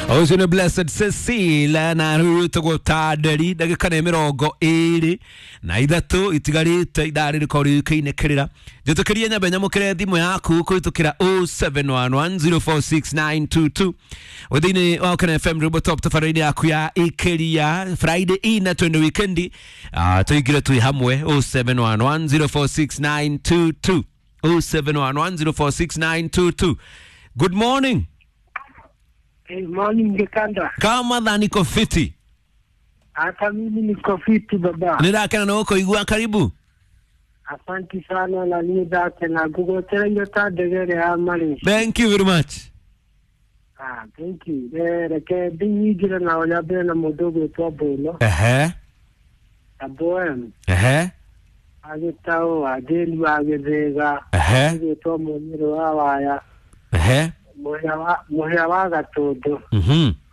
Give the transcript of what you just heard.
Ozone Blessed Cecile na ruto go taderi dagikane mirongo iri na ithatu itigarite idari rikori kinekerera jotokeria nyabenya mukire thimu yaku kuitukira 0711046922 withine wakana FM Robo Top tafaridi yaku ya ikeria Friday ina twende weekendi tuigire tui hamwe 0711046922 0711046922. Good morning. Hey, morning Gekanda. Kama dhani niko fiti. Hata mimi niko fiti baba. Nidakena na uko igua karibu. Asante sana na nidakena kugotera nyota degere amali. Thank you very much. Thank you. Reke dinyigira na onyabe na mudogo twabolo. Aboem. Agitao ageli agezega. Agitao moniro awaya. Muhya wa gatodo.